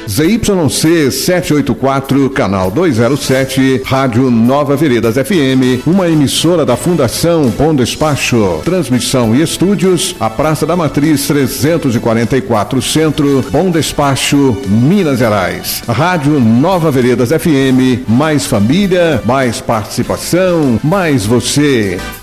ZYC 784, canal 207, Rádio Nova Veredas FM, uma emissora da Fundação Bom Despacho. Transmissão e estúdios, a Praça da Matriz 344 Centro, Bom Despacho, Minas Gerais. Rádio Nova Veredas FM, mais família, mais participação, mais você.